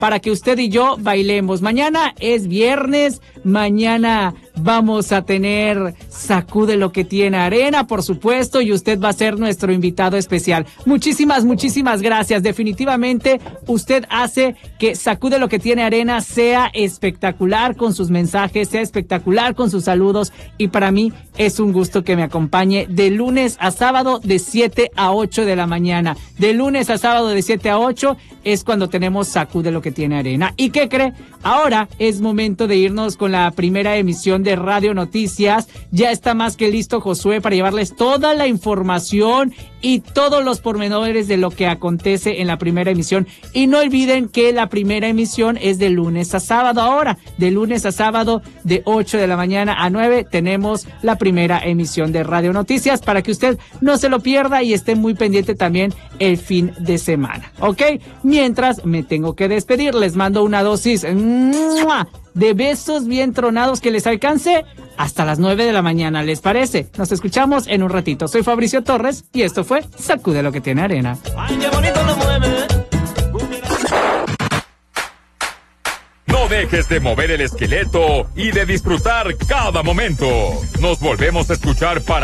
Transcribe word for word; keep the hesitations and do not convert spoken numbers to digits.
para que usted y yo bailemos. Mañana es viernes, mañana vamos a tener Sacude lo que tiene arena, por supuesto, y usted va a ser nuestro invitado especial. Muchísimas, muchísimas gracias. Definitivamente usted hace que Sacude lo que tiene arena sea espectacular con sus mensajes, sea espectacular con sus saludos, y para mí es un gusto que me acompañe de lunes a sábado de siete a ocho de la mañana. De lunes a sábado de siete a ocho es cuando tenemos Sacude lo que tiene arena. ¿Y qué cree? Ahora es momento de irnos con la primera emisión de Radio Noticias. Ya está más que listo Josué para llevarles toda la información y todos los pormenores de lo que acontece en la primera emisión. Y no olviden que la primera emisión es de lunes a sábado. Ahora, de lunes a sábado, de ocho de la mañana a nueve, tenemos la primera emisión de Radio Noticias para que usted no se lo pierda y esté muy pendiente también el fin de semana. ¿Ok? Mientras me tengo que despedir, les mando una dosis ¡mua!, de besos bien tronados que les alcance hasta las nueve de la mañana. ¿Les parece? Nos escuchamos en un ratito. Soy Fabricio Torres y esto fue Sacude lo que tiene arena. Ay, qué bonito lo mueve. No dejes de mover el esqueleto y de disfrutar cada momento. Nos volvemos a escuchar para